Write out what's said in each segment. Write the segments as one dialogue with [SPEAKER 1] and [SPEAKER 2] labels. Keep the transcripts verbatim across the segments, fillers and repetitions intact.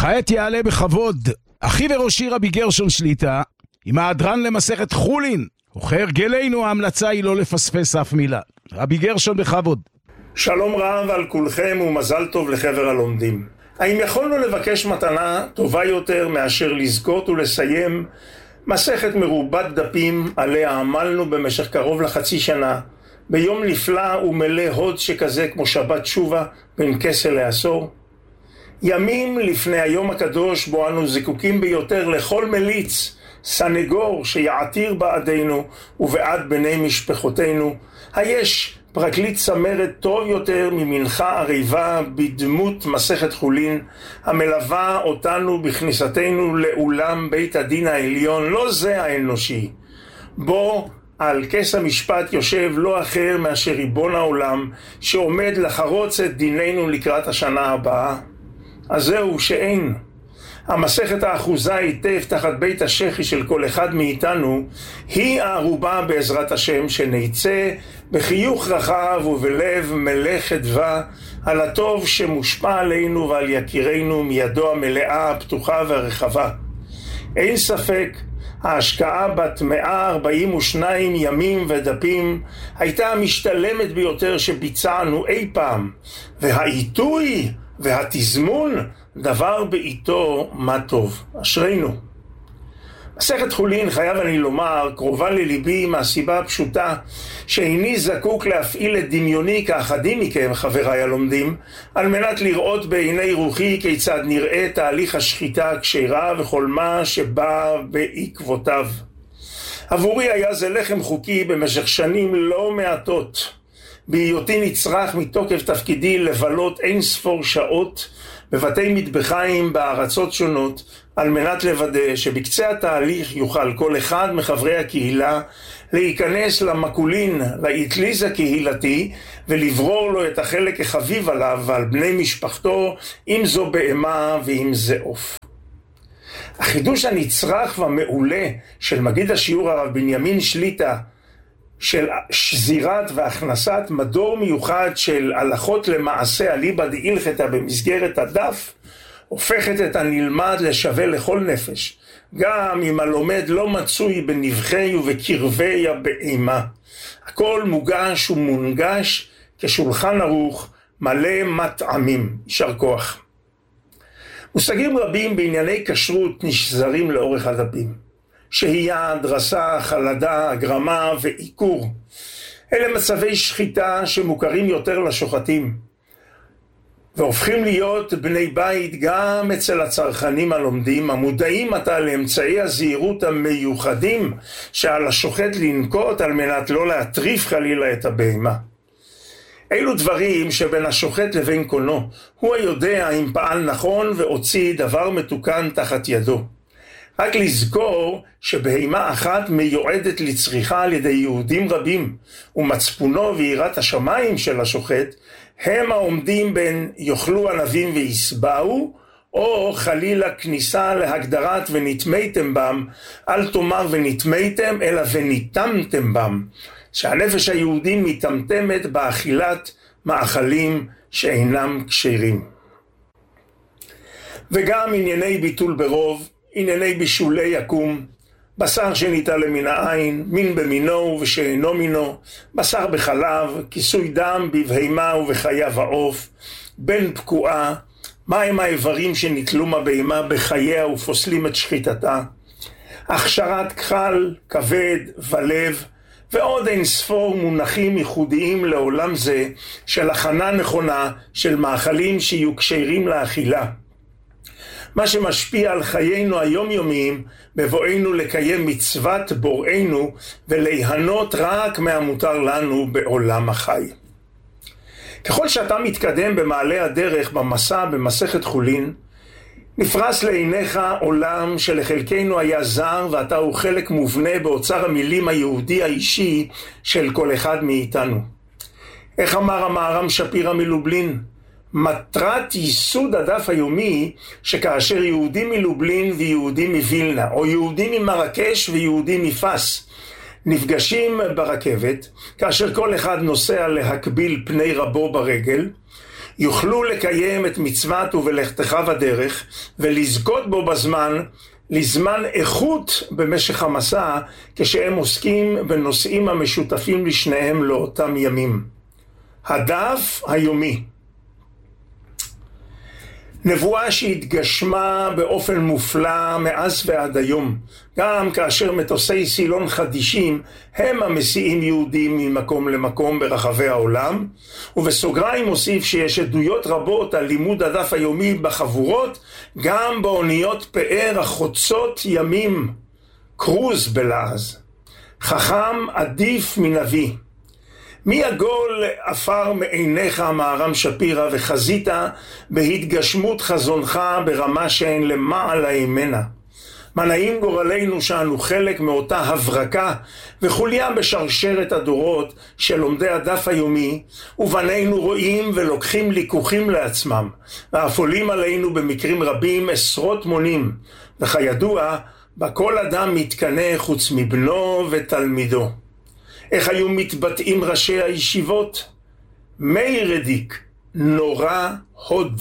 [SPEAKER 1] וכעת יעלה בכבוד אחי וראשי רבי גרשון שליטה עם ההדרן למסכת חולין, וכהרגלנו ההמלצה היא לא לפספס אף מילה. רבי גרשון בכבוד.
[SPEAKER 2] שלום רב על כולכם ומזל טוב לחבר הלומדים. האם יכולנו לבקש מתנה טובה יותר מאשר לזכות ולסיים מסכת מרובת דפים עליה עמלנו במשך קרוב לחצי שנה, ביום נפלא ומלא הוד שכזה כמו שבת תשובה בין כסל לעשור? ימים לפני היום הקדוש בו אנו זקוקים ביותר לכל מליץ, סנגור שיעתיר בעדנו ובעד בני משפחותינו, היש פרקליט צמרת טוב יותר ממנחה עריבה בדמות מסכת חולין, המלווה אותנו בכניסתנו לאולם בית הדין העליון, לא זה האנושי, בו על כס המשפט יושב לא אחר מאשר ריבון העולם, שעומד לחרוץ את דיננו לקראת השנה הבאה. אז זהו שאין. המסכת האחוזה היטב תחת בית השחי של כל אחד מאיתנו, היא הערובה בעזרת השם שנצא בחיוך רחב ובלב מלא חדווה על הטוב שמושפע עלינו ועל יקירנו מידו המלאה, הפתוחה והרחבה. אין ספק, ההשקעה בת מאה ארבעים ושניים ימים ודפים הייתה המשתלמת ביותר שביצענו אי פעם, והעיתוי והתזמון דבר בעיתו מה טוב. אשרינו. מסכת חולין, חייב אני לומר, קרובה לליבי מהסיבה הפשוטה שאיני זקוק להפעיל את דמיוני כאחדים מכם, חבריי הלומדים, על מנת לראות בעיני רוחי כיצד נראה תהליך השחיטה הכשרה וכל מה שבא בעקבותיו. עבורי היה זה לחם חוקי במשך שנים לא מעטות, בהיותי נצרך מתוקף תפקידי לבלות אין ספור שעות בבתי מטבחיים בארצות שונות, על מנת לוודא שבקצה התהליך יוכל כל אחד מחברי הקהילה להיכנס למקולין, לאטליז הקהילתי, ולברור לו את החלק החביב עליו ועל בני משפחתו, אם זו בהמה ואם זה עוף. החידוש הנצרך והמעולה של מגיד השיעור הרב בנימין שליטה, של שזירת והכנסת מדור מיוחד של הלכות למעשה אליבא דהילכתא במסגרת הדף, הופכת את הנלמד לשווה לכל נפש, גם אם הלומד לא מצוי בנבחי ובקרבי הבהמה. הכל מוגש ומונגש כשולחן ערוך מלא מטעמים. יישר כוח. מושגים רבים בענייני כשרות נשזרים לאורך הדפים. שהייה, דרסה, חלדה, הגרמה ועיקור. אלה מצבי שחיטה שמוכרים יותר לשוחטים, והופכים להיות בני בית גם אצל הצרכנים הלומדים, המודעים עתה לאמצעי הזהירות המיוחדים שעל השוחט לנקוט על מנת לא להטריף חלילה את הבהמה. אלו דברים שבין השוחט לבין קונו, הוא היודע אם פעל נכון והוציא דבר מתוקן תחת ידו. רק לזכור שבהמה אחת מיועדת לצריכה על ידי יהודים רבים, ומצפונו ויראת השמיים של השוחט הם העומדים בין יאכלו ענבים ויסבעו, או חלילה כניסה להגדרת ונטמאתם בם, אל תאמר ונטמאתם אלא וניתמתם בם, שהנפש היהודי מתמתמת באכילת מאכלים שאינם כשרים. וגם ענייני ביטול ברוב, ענייני בישולי יקום, בשר שניטל למן העין, מין במינו ושאינו מינו, בשר בחלב, כיסוי דם בבהמה ובחיה ועוף, בן פקועה, מהם האיברים שניטלו מהבהמה בחייה ופוסלים את שחיטתה, הכשרת כחל, כבד ולב, ועוד אין ספור מונחים ייחודיים לעולם זה של הכנה נכונה של מאכלים שיהיו כשרים לאכילה. מה שמשפיע על חיינו היומיומיים בבואנו לקיים מצוות בוראנו וליהנות רק מהמותר לנו בעולם החי. ככל שאתה מתקדם במעלה הדרך במסע במסכת חולין, נפרס לעיניך עולם שלחלקנו היה זר ואתה הוא חלק מובנה באוצר המילים היהודי האישי של כל אחד מאיתנו. איך אמר המהר"ם שפירא מלובלין? מטרת ייסוד הדף היומי שכאשר יהודים מלובלין ויהודים מווילנה, או יהודים ממרקש ויהודים מפס, נפגשים ברכבת, כאשר כל אחד נוסע להקביל פני רבו ברגל, יוכלו לקיים את מצוות ובלכתך בדרך ולזכות בו בזמן, לזמן איכות במשך המסע, כשהם עוסקים בנושאים המשותפים לשניהם לאותם ימים. הדף היומי. נבואה שהתגשמה באופן מופלא מאז ועד היום, גם כאשר מטוסי סילון חדישים הם המסיעים יהודים ממקום למקום ברחבי העולם, ובסוגריים מוסיף שיש עדויות רבות על לימוד הדף היומי בחבורות, גם באוניות פאר החוצות ימים, קרוז בלעז. חכם עדיף מנביא. מי יגול עפר מעיניך, מהר"ם שפירא, וחזית בהתגשמות חזונך ברמה שאין למעלה ממנה. מה נעים גורלנו שאנו חלק מאותה הברקה וחוליה בשרשרת הדורות של לומדי הדף היומי, ובנינו רואים ולוקחים ליקוחים לעצמם, ואף עולים עלינו במקרים רבים עשרות מונים, וכידוע, בכל אדם מתקנא חוץ מבנו ותלמידו. איך היו מתבטאים ראשי הישיבות? מאיר רדיק, נורא הוד.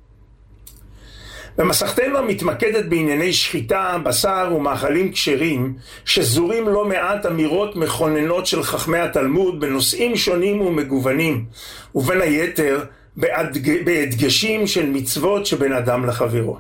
[SPEAKER 2] במסכתנו המתמקדת בענייני שחיטה, בשר ומאכלים כשרים, שזורים לא מעט אמירות מכוננות של חכמי התלמוד בנושאים שונים ומגוונים, ובין היתר בהדגשים של מצוות שבין אדם לחברו.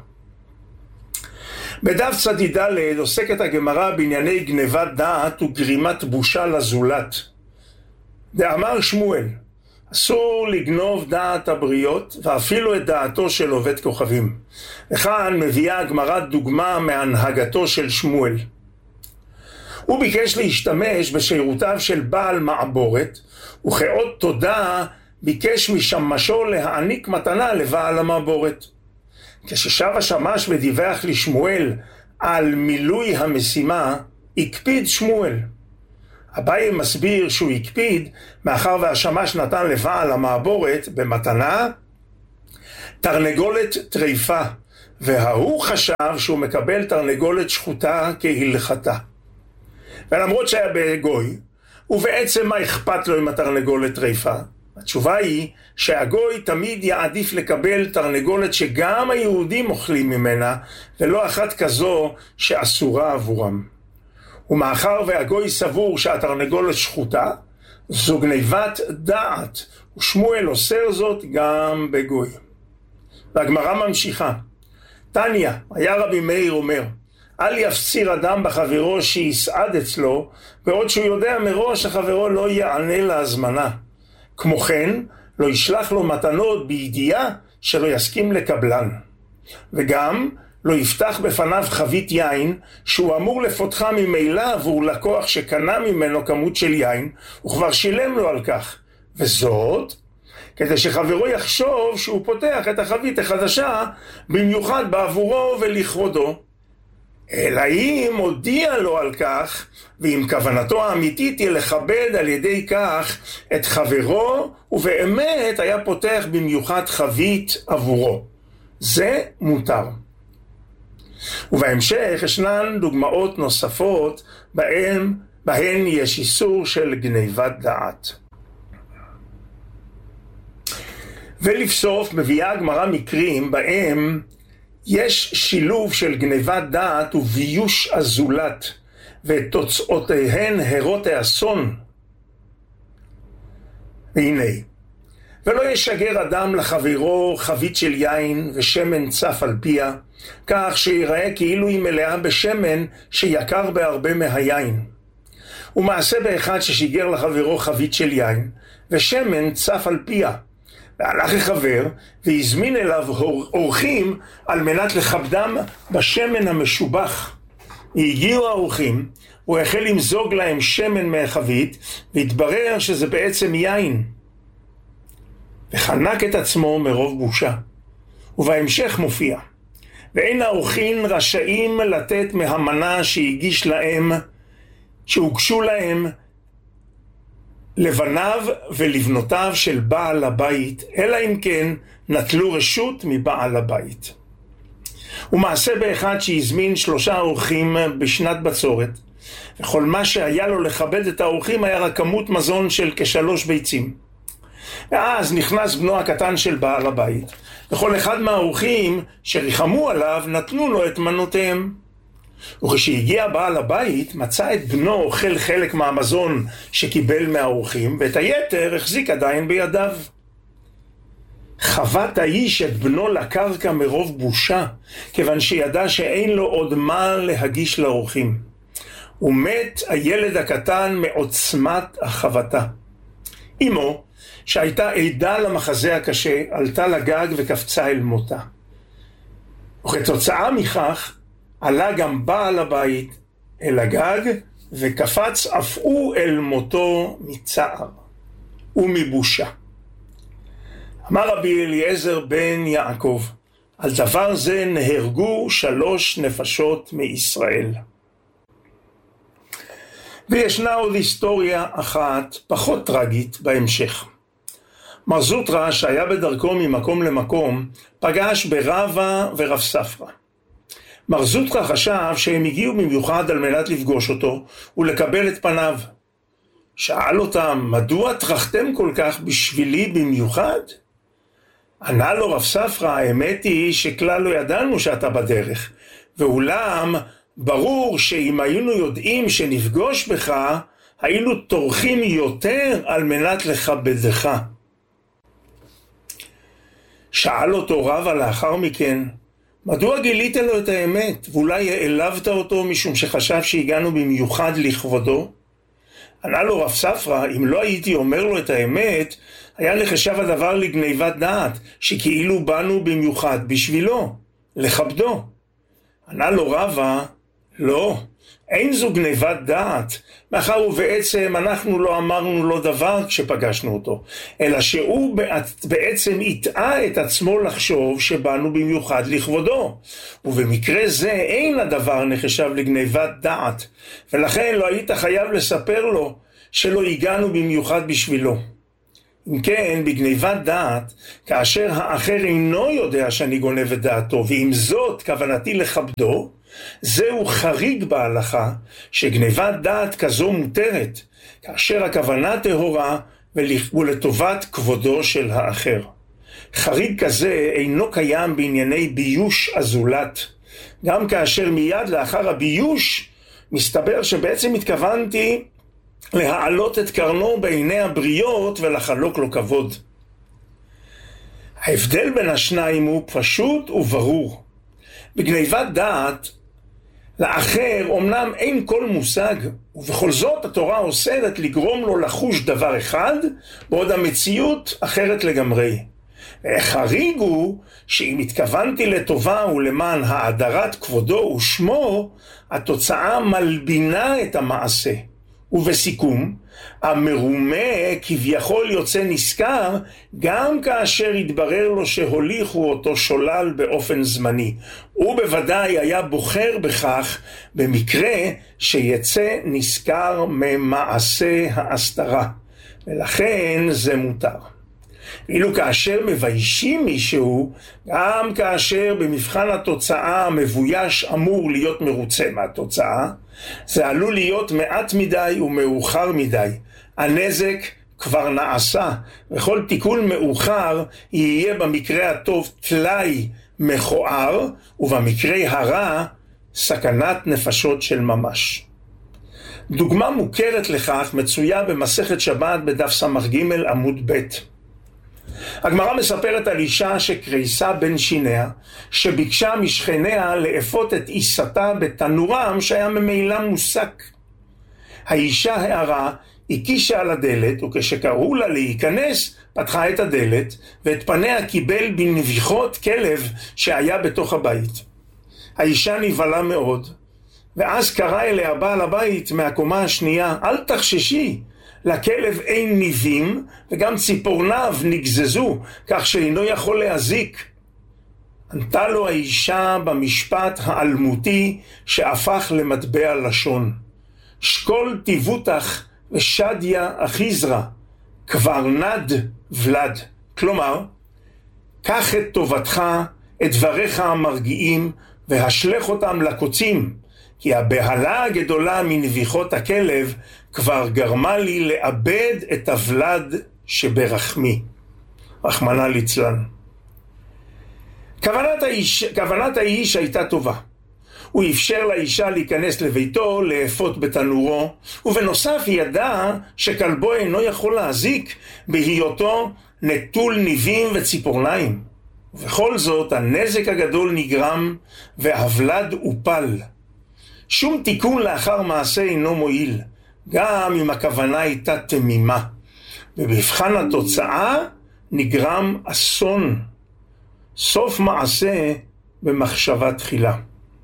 [SPEAKER 2] בדף צדי ד' עוסקת הגמרא בענייני גנבת דעת וגרימת בושה לזולת. דאמר שמואל, אסור לגנוב דעת הבריות ואפילו את דעתו של עובד כוכבים. וכאן מביאה הגמרא דוגמה מהנהגתו של שמואל. הוא ביקש להשתמש בשירותיו של בעל מעבורת, וכאות תודה ביקש משמשו להעניק מתנה לבעל המעבורת. כששב השמש ודיווח לשמואל על מילוי המשימה, הקפיד שמואל. אביי מסביר שהוא הקפיד מאחר והשמש נתן לבעל המעבורת במתנה תרנגולת טריפה, וההוא חשב שהוא מקבל תרנגולת שחוטה כהלכתה. ולמרות שהיה בגוי, ובעצם מה אכפת לו עם התרנגולת טריפה? התשובה היא שהגוי תמיד יעדיף לקבל תרנגולת שגם היהודים אוכלים ממנה, ולא אחת כזו שאסורה עבורם. ומאחר והגוי סבור שהתרנגולת שחוטה, זו גניבת דעת, ושמואל אוסר זאת גם בגוי. והגמרא ממשיכה. תניא, היה רבי מאיר אומר, אל יפציר אדם בחברו שיסעד אצלו, בעוד שהוא יודע מראש שחברו לא יענה להזמנה. כמו כן, לא ישלח לו מתנות בידיעה שלא יסכים לקבלן. וגם לא יפתח בפניו חבית יין שהוא אמור לפותחה ממילא עבור לקוח שקנה ממנו כמות של יין, וכבר שילם לו על כך. וזאת, כדי שחברו יחשוב שהוא פותח את החבית החדשה במיוחד בעבורו ולכבודו. אלא אם הודיע לו על כך, ואם כוונתו האמיתית היא לכבד על ידי כך את חברו, ובאמת היה פותח במיוחד חבית עבורו. זה מותר. ובהמשך ישנן דוגמאות נוספות בהן, בהן יש איסור של גניבת דעת. ולבסוף מביאה הגמרא מקרים בהם יש שילוב של גניבת דעת וביוש הזולת, ותוצאותיהן הרות האסון. והנה, ולא ישגר אדם לחברו חבית של יין ושמן צף על פיה, כך שיראה כאילו היא מלאה בשמן שיקר בהרבה מהיין. ומעשה באחד ששיגר לחברו חבית של יין ושמן צף על פיה, והלך לחבר והזמין אליו אורחים על מנת לכבדם בשמן המשובח. והגיעו האורחים, הוא החל למזוג להם שמן מהחבית, והתברר שזה בעצם יין. וחנק את עצמו מרוב בושה. ובהמשך מופיע, ואין האורחים רשאים לתת מהמנה שהגיש להם, שהוגשו להם לבניו ולבנותיו של בעל הבית, אלא אם כן נטלו רשות מבעל הבית. ומעשה באחד שהזמין שלושה אורחים בשנת בצורת, וכל מה שהיה לו לכבד את האורחים היה רק כמות מזון של כשלוש ביצים. ואז נכנס בנו הקטן של בעל הבית, וכל אחד מהאורחים שריחמו עליו נתנו לו את מנותיהם. וכשהגיע בעל הבית מצא את בנו אוכל חלק מהמזון שקיבל מהאורחים, ואת היתר החזיק עדיין בידיו. חבט האיש את בנו לקרקע מרוב בושה, כיוון שידע שאין לו עוד מה להגיש לאורחים. ומת הילד הקטן מעוצמת החבטה. אמו, שהייתה עדה למחזה הקשה, עלתה לגג וקפצה אל מותה. וכתוצאה מכך, עלה גם בעל הבית אל הגג, וקפץ אף הוא אל מותו מצער ומבושה. אמר רבי אליעזר בן יעקב, על דבר זה נהרגו שלוש נפשות מישראל. וישנה עוד היסטוריה אחת פחות טרגית בהמשך. מר זוטרא, שהיה בדרכו ממקום למקום, פגש ברבא ורב ספרא. מר זוטרא חשב שהם הגיעו במיוחד על מנת לפגוש אותו ולקבל את פניו. שאל אותם, מדוע טרחתם כל כך בשבילי במיוחד? ענה לו רב ספרא, האמת היא שכלל לא ידענו שאתה בדרך, ואולם ברור שאם היינו יודעים שנפגוש בך, היינו טורחים יותר על מנת לכבדך. שאל אותו רבא לאחר מכן, מדוע גילית לו את האמת, ואולי העלבת אותו משום שחשב שהגענו במיוחד לכבודו? ענה לו רב ספרא, אם לא הייתי אומר לו את האמת, היה לחשב הדבר לגניבת דעת, שכאילו באנו במיוחד בשבילו, לכבדו. ענה לו רבא, לא, אין זו גניבת דעת, מאחר ובעצם אנחנו לא אמרנו לו דבר כשפגשנו אותו, אלא שהוא בעצם הטעה את עצמו לחשוב שבאנו במיוחד לכבודו, ובמקרה זה אין הדבר נחשב לגניבת דעת, ולכן לא היית חייב לספר לו שלא הגענו במיוחד בשבילו. אם כן, בגניבת דעת, כאשר האחר אינו יודע שאני גונב את דעתו, ועם זאת כוונתי לכבדו, זהו חריג בהלכה שגניבת דעת כזו מותרת, כאשר הכוונה טהורה ולטובת כבודו של האחר. חריג כזה אינו קיים בענייני ביוש הזולת, גם כאשר מיד לאחר הביוש מסתבר שבעצם התכוונתי להעלות את קרנו בעיני הבריות ולחלוק לו כבוד. ההבדל בין השניים הוא פשוט וברור. בגניבת דעת, לאחר אומנם אין כל מושג, ובכל זאת התורה אוסרת לגרום לו לחוש דבר אחד, בעוד המציאות אחרת לגמרי. החריג הוא שאם התכוונתי לטובה ולמען האדרת כבודו ושמו, התוצאה מלבינה את המעשה. ובסיכום, המרומה כביכול יוצא נשכר גם כאשר התברר לו שהוליכו אותו שולל באופן זמני. הוא בוודאי היה בוחר בכך במקרה שיצא נשכר ממעשה ההסתרה, ולכן זה מותר. אילו כאשר מביישים מישהו, גם כאשר במבחן התוצאה המבויש אמור להיות מרוצה מהתוצאה, זה עלול להיות מעט מדי ומאוחר מדי. הנזק כבר נעשה, וכל תיקון מאוחר יהיה במקרה הטוב תלאי מכוער, ובמקרה הרע סכנת נפשות של ממש. דוגמה מוכרת לכך מצויה במסכת שבת בדף סמ"ג עמוד ב'. הגמרא מספרת על אישה שקרייסה בין שיניה, שביקשה משכניה לאפות את עיסתה בתנורם שהיה ממילא מוסק. האישה הערה הקישה על הדלת, וכשקראו לה להיכנס, פתחה את הדלת, ואת פניה קיבל בנביחות כלב שהיה בתוך הבית. האישה נבהלה מאוד, ואז קרא אליה בעל הבית מהקומה השנייה, אל תחששי, לכלב אין ניבים, וגם ציפורניו נגזזו, כך שאינו יכול להזיק. ענתה לו האישה במשפט האלמותי שהפך למטבע לשון. שקול תיבותך ושדיה אחיזרה, כבר נד ולד. כלומר, קח את טובתך, את דבריך המרגיעים, והשלך אותם לקוצים, כי הבהלה הגדולה מנביחות הכלב כבר גרמה לי לאבד את הוולד שברחמי. רחמנא ליצלן. כוונת האיש, כוונת האיש הייתה טובה. הוא אפשר לאישה להיכנס לביתו, לאפות בתנורו, ובנוסף ידע שכלבו אינו יכול להזיק בהיותו נטול ניבים וציפורניים. ובכל זאת הנזק הגדול נגרם והוולד הופל. שום תיקון לאחר מעשה אינו מועיל, גם אם הכוונה הייתה תמימה. ובבחן התוצאה נגרם אסון. סוף מעשה במחשבה תחילה.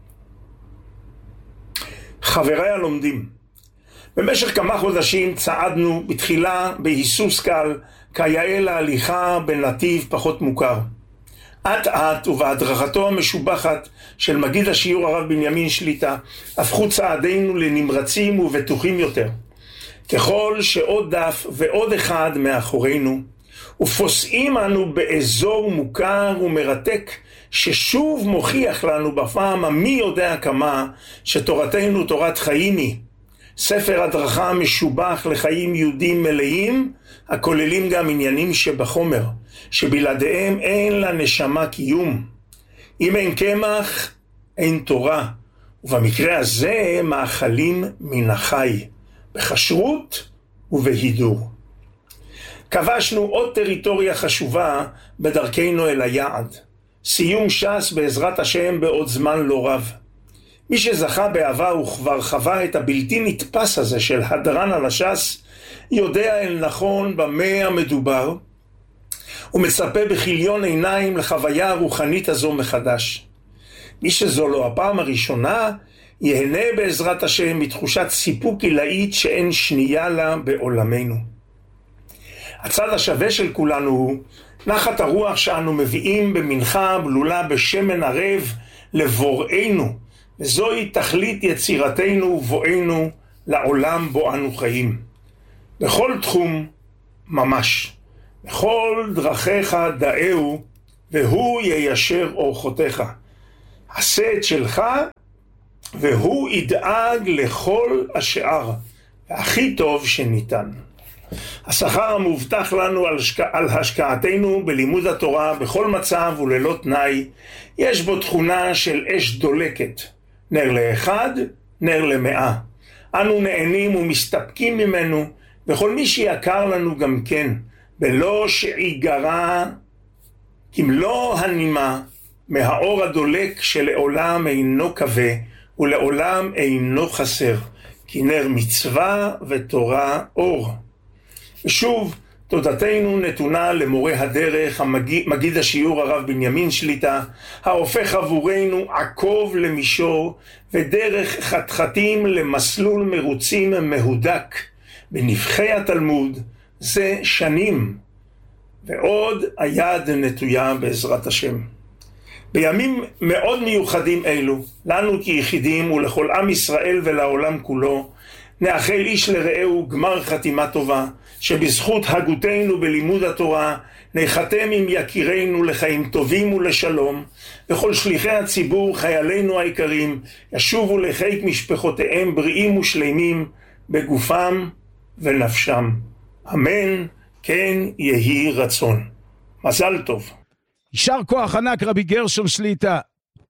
[SPEAKER 2] חבריי הלומדים, במשך כמה חודשים צעדנו בתחילה בהיסוס קל, כיאה להליכה בנתיב פחות מוכר. אט אט ובהדרכתו המשובחת של מגיד השיעור הרב בנימין שליטה, הפכו צעדינו לנמרצים ובטוחים יותר. ככל שעוד דף ועוד אחד מאחורינו, ופוסעים אנו באזור מוכר ומרתק, ששוב מוכיח לנו בפעם המי יודע כמה שתורתנו תורת חיים היא. ספר הדרכה משובח לחיים יהודים מלאים, הכוללים גם עניינים שבחומר, שבלעדיהם אין לנשמה קיום. אם אין קמח, אין תורה, ובמקרה הזה מאכלים מן החי, בכשרות ובהידור. כבשנו עוד טריטוריה חשובה בדרכנו אל היעד. סיום ש"ס בעזרת השם בעוד זמן לא רב. מי שזכה בעבר וכבר חווה את הבלתי נתפס הזה של הדרן על הש"ס, יודע אל נכון במה המדובר, ומצפה בכיליון עיניים לחוויה הרוחנית הזו מחדש. מי שזו לא הפעם הראשונה, יהנה בעזרת השם מתחושת סיפוק עילאית שאין שנייה לה בעולמנו. הצד השווה של כולנו הוא נחת הרוח שאנו מביאים במנחה בלולה בשמן ערב לבוראנו, וזוהי תכלית יצירתנו ובואנו לעולם בו אנו חיים. בכל תחום ממש, בכל דרכיך דאהו, והוא יישר אורחותיך. עשה את שלך, והוא ידאג לכל השאר, והכי טוב שניתן. השכר המובטח לנו על, שק... על השקעתנו בלימוד התורה בכל מצב וללא תנאי, יש בו תכונה של אש דולקת, נר לאחד, נר למאה. אנו נהנים ומסתפקים ממנו, וכל מי שיקר לנו גם כן, בלא שיגרע כמלוא הנימה מהאור הדולק שלעולם אינו כבה ולעולם אינו חסר, כי נר מצווה ותורה אור. ושוב, תודתנו נתונה למורה הדרך, המגיד, מגיד השיעור הרב בנימין שליטה, ההופך עבורנו עקוב למישור ודרך חתחתים למסלול מרוצים מהודק בנבחי התלמוד זה שנים, ועוד היד נטויה בעזרת השם. בימים מאוד מיוחדים אלו, לנו כיחידים ולכל עם ישראל ולעולם כולו, נאחל איש לרעהו גמר חתימה טובה, שבזכות הגותנו בלימוד התורה נחתם עם יקירינו לחיים טובים ולשלום, וכל שליחי הציבור חיילינו היקרים ישובו לחיק משפחותיהם בריאים ושלמים בגופם ונפשם. אמן, כן יהי רצון. מזל טוב.
[SPEAKER 1] יישר כוח ענק רבי גרשון שליטה.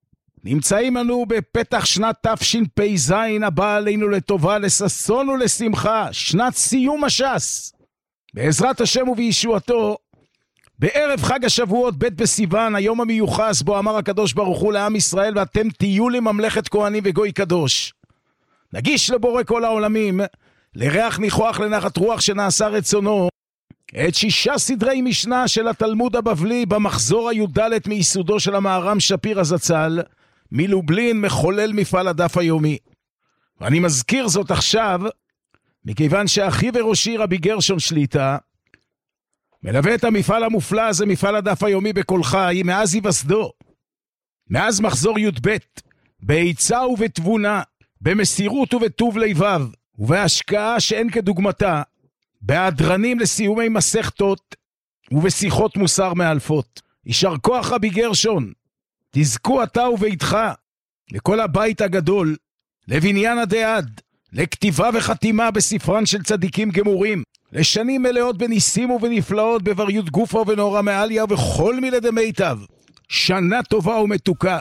[SPEAKER 1] נמצאים אנו בפתח שנת תשפ"ז הבאה עלינו לטובה, לששון ולשמחה, שנת סיום הש"ס. בעזרת השם ובישועתו, בערב חג השבועות ב' בסיוון, היום המיוחס בו אמר הקדוש ברוך הוא לעם ישראל, ואתם תהיו לי ממלכת כהנים וגוי קדוש. נגיש לבורא כל העולמים, לריח ניחוח לנחת רוח שנעשה רצונו, את שישה סדרי משנה של התלמוד הבבלי במחזור הי"ד מיסודו של המהר"ם שפירא זצ"ל, מלובלין מחולל מפעל הדף היומי. ואני מזכיר זאת עכשיו, מכיוון שאחי וראשי רבי גרשון שליטה, מלווה את המפעל המופלא הזה, מפעל הדף היומי בכל חי, מאז היווסדו, מאז מחזור י"ב, בהיצע ובתבונה, במסירות ובטוב לבב, ובהשקעה שאין כדוגמתה, בהדרנים לסיומי מסכתות, ובשיחות מוסר מאלפות. יישר כוח רבי גרשון, תזכו אתה וביתך, לכל הבית הגדול, לבניין הדעד, לכתיבה וחתימה בספרן של צדיקים גמורים, לשנים מלאות בניסים ובנפלאות, בבריות גופה ובנורא מעליה ובכל מילי דמיטב. שנה טובה ומתוקה.